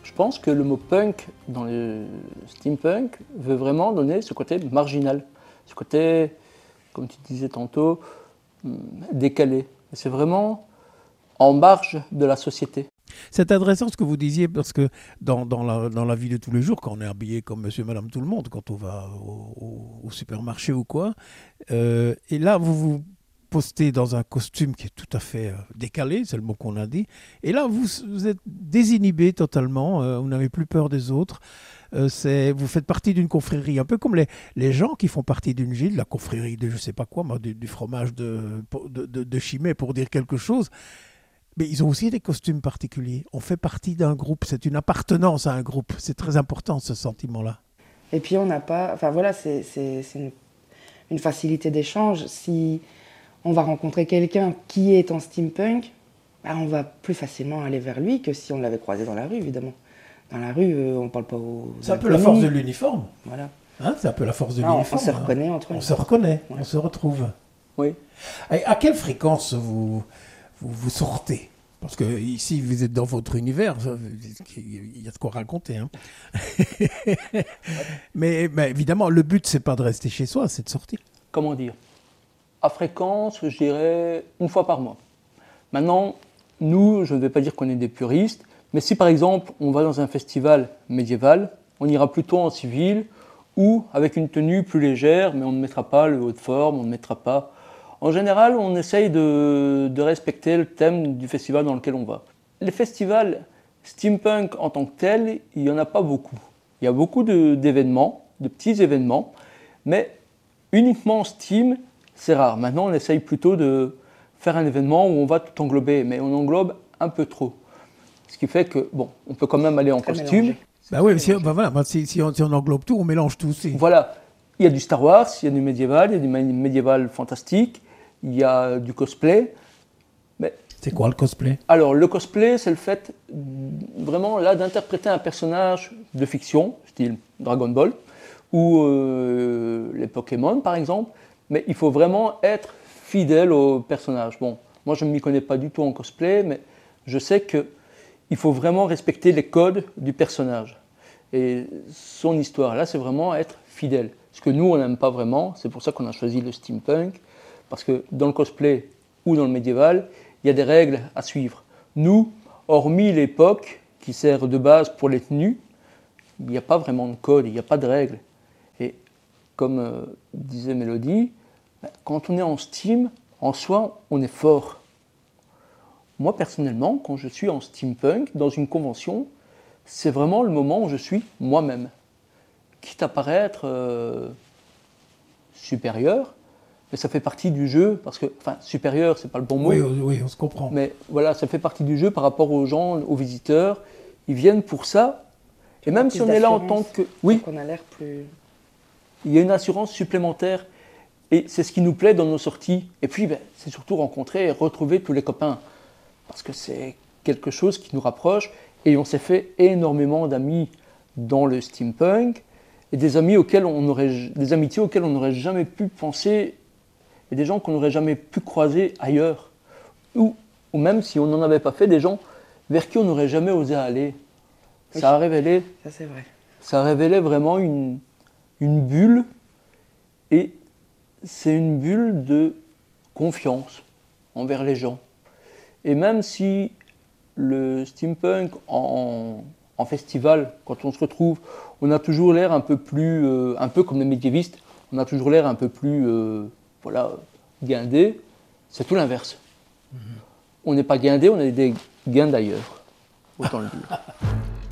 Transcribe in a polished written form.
Je pense que le mot punk dans le steampunk veut vraiment donner ce côté marginal, ce côté, comme tu disais tantôt, décalé. C'est vraiment en marge de la société. C'est intéressant ce que vous disiez, parce que dans la vie de tous les jours, quand on est habillé comme monsieur, madame, tout le monde, quand on va au supermarché ou quoi, et là, vous vous postez dans un costume qui est tout à fait décalé, c'est le mot qu'on a dit, et là, vous êtes désinhibé totalement, vous n'avez plus peur des autres, vous faites partie d'une confrérie, un peu comme les gens qui font partie d'une gilde, la confrérie de je sais pas quoi, du fromage de Chimay, pour dire quelque chose. Mais ils ont aussi des costumes particuliers. On fait partie d'un groupe, c'est une appartenance à un groupe. C'est très important, ce sentiment-là. Et puis on n'a pas... Enfin voilà, c'est une facilité d'échange. Si on va rencontrer quelqu'un qui est en steampunk, bah, on va plus facilement aller vers lui que si on l'avait croisé dans la rue, évidemment. Dans la rue, on ne parle pas aux... C'est un peu la force de l'uniforme. Voilà. Hein, c'est un peu la force de l'uniforme. On se reconnaît entre nous. On se reconnaît, ouais. On se retrouve. Oui. À quelle fréquence vous sortez? Parce que ici, vous êtes dans votre univers, il y a de quoi raconter. Hein. mais évidemment, le but, c'est pas de rester chez soi, c'est de sortir. Comment dire? À fréquence, je dirais 1 fois par mois. Maintenant, nous, je ne vais pas dire qu'on est des puristes, mais si par exemple, on va dans un festival médiéval, on ira plutôt en civil ou avec une tenue plus légère, mais on ne mettra pas le haut de forme, on ne mettra pas... En général, on essaye de respecter le thème du festival dans lequel on va. Les festivals steampunk en tant que tels, il n'y en a pas beaucoup. Il y a beaucoup d'événements, de petits événements, mais uniquement Steam, c'est rare. Maintenant, on essaye plutôt de faire un événement où on va tout englober, mais on englobe un peu trop. Ce qui fait que, bon, on peut quand même aller en costume. Bah oui, si on englobe tout, on mélange tout aussi. Voilà, il y a du Star Wars, il y a du médiéval, il y a du médiéval fantastique, il y a du cosplay. Mais c'est quoi le cosplay? Alors, le cosplay, c'est le fait vraiment là d'interpréter un personnage de fiction, style Dragon Ball, ou les Pokémon par exemple, mais il faut vraiment être fidèle au personnage. Bon, moi je ne m'y connais pas du tout en cosplay, mais je sais qu'il faut vraiment respecter les codes du personnage. Et son histoire, là, c'est vraiment être fidèle. Ce que nous, on n'aime pas vraiment, c'est pour ça qu'on a choisi le steampunk, parce que dans le cosplay ou dans le médiéval, il y a des règles à suivre. Nous, hormis l'époque qui sert de base pour les tenues, il n'y a pas vraiment de code, il n'y a pas de règles. Et comme disait Mélodie, quand on est en steam, en soi, on est fort. Moi, personnellement, quand je suis en steampunk, dans une convention, c'est vraiment le moment où je suis moi-même. Quitte à paraître supérieur, mais ça fait partie du jeu, parce que, enfin, supérieur, c'est pas le bon mot. Oui, on se comprend. Mais voilà, ça fait partie du jeu par rapport aux gens, aux visiteurs. Ils viennent pour ça. Et même si on est là en tant que... Oui. On a l'air plus... Il y a une assurance supplémentaire. Et c'est ce qui nous plaît dans nos sorties. Et puis, c'est surtout rencontrer et retrouver tous les copains. Parce que c'est quelque chose qui nous rapproche. Et on s'est fait énormément d'amis dans le steampunk. Et des amitiés auxquelles on n'aurait jamais pu penser. Et des gens qu'on n'aurait jamais pu croiser ailleurs. Ou même si on n'en avait pas fait, des gens vers qui on n'aurait jamais osé aller. Oui. Ça a révélé... Ça, c'est vrai. Ça a révélé vraiment une bulle. Et c'est une bulle de confiance envers les gens. Et même si le steampunk en festival, quand on se retrouve, on a toujours l'air un peu comme les médiévistes, on a toujours l'air un peu plus guindé, c'est tout l'inverse. On n'est pas guindé, on est des guindes d'ailleurs, autant le dire.